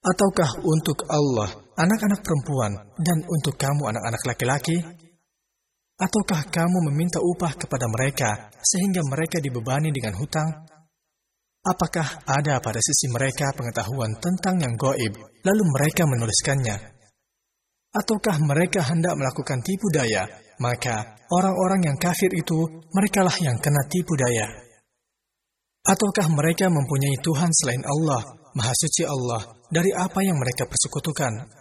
Ataukah untuk Allah anak-anak perempuan dan untuk kamu anak-anak laki-laki? Ataukah kamu meminta upah kepada mereka sehingga mereka dibebani dengan hutang? Apakah ada pada sisi mereka pengetahuan tentang yang gaib, lalu mereka menuliskannya? Ataukah mereka hendak melakukan tipu daya? Maka orang-orang yang kafir itu, merekalah yang kena tipu daya. Ataukah mereka mempunyai Tuhan selain Allah, Maha Suci Allah, dari apa yang mereka persekutukan?